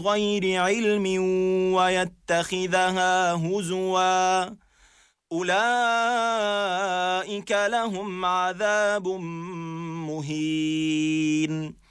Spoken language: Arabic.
غير علم ويتخذها هزوا أولئك لهم عذاب مهين